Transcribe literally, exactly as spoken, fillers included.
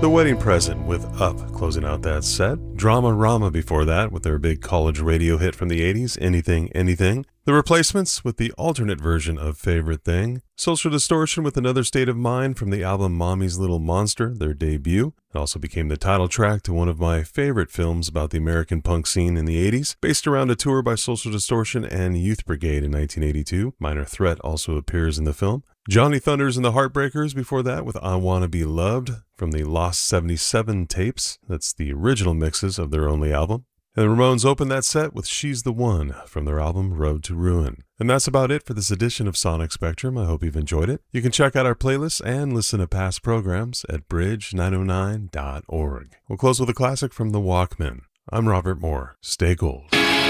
The Wedding Present with Up closing out that set. Drama-Rama before that with their big college radio hit from the eighties, Anything, Anything. The Replacements with the alternate version of Favorite Thing. Social Distortion with Another State of Mind from the album Mommy's Little Monster, their debut. It also became the title track to one of my favorite films about the American punk scene in the eighties, based around a tour by Social Distortion and Youth Brigade in nineteen eighty-two. Minor Threat also appears in the film. Johnny Thunders and the Heartbreakers before that with I Wanna Be Loved from the Lost seventy-seven tapes. That's the original mixes of their only album. And the Ramones opened that set with She's the One from their album Road to Ruin. And that's about it for this edition of Sonic Spectrum. I hope you've enjoyed it. You can check out our playlists and listen to past programs at bridge nine oh nine dot org. We'll close with a classic from the Walkmen. I'm Robert Moore. Stay gold.